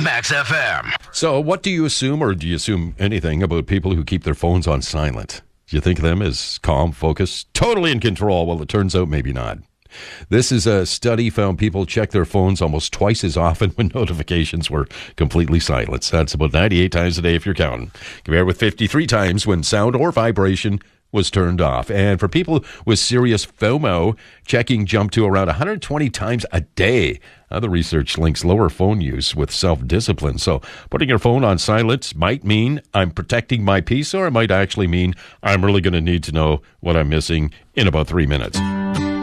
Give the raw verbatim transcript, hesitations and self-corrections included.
Max F M. So what do you assume, or do you assume anything about people who keep their phones on silent? Do you think of them as calm, focused, totally in control? Well, it turns out maybe not. This is a study found people check their phones almost twice as often when notifications were completely silenced. That's about ninety-eight times a day if you're counting, compared with fifty-three times when sound or vibration was turned off. And for people with serious FOMO, checking jumped to around one hundred twenty times a day. Other research links lower phone use with self-discipline. So putting your phone on silent might mean I'm protecting my peace, or it might actually mean I'm really going to need to know what I'm missing in about three minutes.